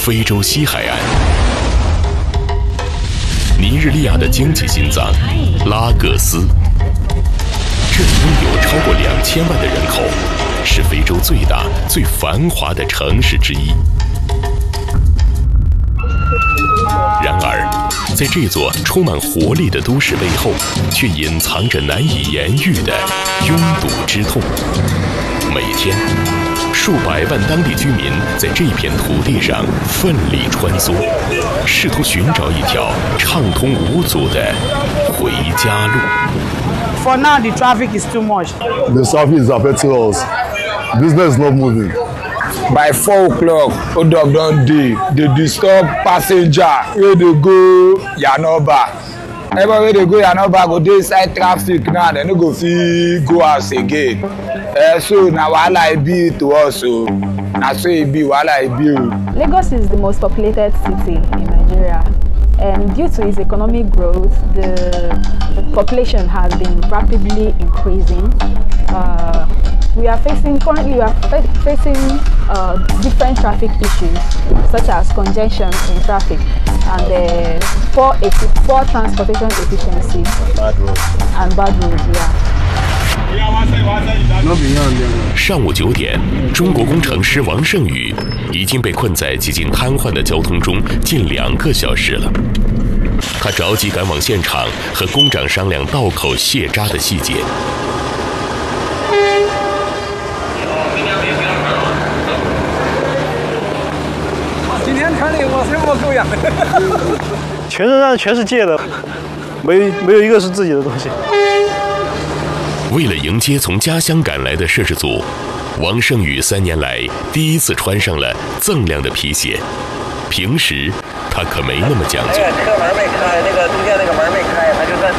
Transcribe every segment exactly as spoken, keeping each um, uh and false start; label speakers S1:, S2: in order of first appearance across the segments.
S1: 非洲西海岸。尼日利亚的经济心脏拉各斯，这里拥有超过两千万的人口，是非洲最大、最繁华的城市之一。然而，在这座充满活力的都市背后，却隐藏着难以言喻的拥堵之痛。每天，数百万当地居民在这片土地上奋力穿梭，试图寻找一条畅通无阻的回家路。
S2: For now, the traffic is too much.
S3: The traffic is affecting us. Business is not moving.
S4: By four o'clock, hold up don dey. They disturb passenger wey dey go Yanoba. Everybody wey dey go Yanoba go dey inside traffic now. They no go fit go house again. Uh, so na wahala e be to us o. Na so e be wahala e be o.
S5: Lagos is the most populated city in Nigeria. And due to its economic growth, the, the population has been rapidly increasing. Uh, we are facing, currently we are fa facing uh, different traffic issues, such as congestion in traffic and uh, poor, poor transportation efficiency
S3: bad roads.
S5: and bad roads. Yeah.
S1: 上午九点，中国工程师王胜宇已经被困在几近瘫痪的交通中近两个小时了。他着急赶往现场，和工长商量道口卸渣的细节。
S6: 今天看的我什么狗样？全身上全是借的，没没有一个是自己的东西。
S1: 为了迎接从家乡赶来的摄制组，王胜宇三年来第一次穿上了锃亮的皮鞋。平时他可没那么讲究。
S7: 这个车门没开，那个中间那个门没开，他就在。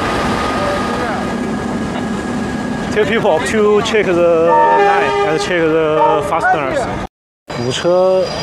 S6: Tell people to check the line and check the fasteners. 堵车